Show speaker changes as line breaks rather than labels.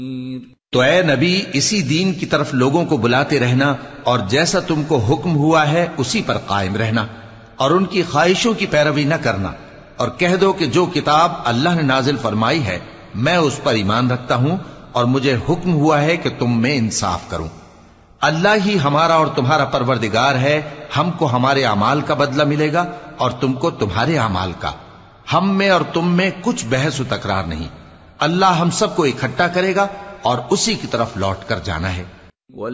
तो ए नबी, इसी दीन की तरफ लोगों को बुलाते रहना और जैसा तुमको हुक्म हुआ है उसी पर कायम रहना और उनकी ख्वाहिशों की पैरवी न करना। और कह दो कि जो किताब अल्लाह ने नाजिल फरमाई है मैं उस पर ईमान रखता हूं और मुझे हुक्म हुआ है कि तुम में इंसाफ करूं। अल्लाह ही हमारा और तुम्हारा परवरदिगार है, हमको हमारे अमाल का बदला मिलेगा और तुमको तुम्हारे अमाल का। हम में और तुम में कुछ बहस व तकरार नहीं। अल्लाह हम सबको इकट्ठा करेगा और उसी की तरफ लौट कर जाना है।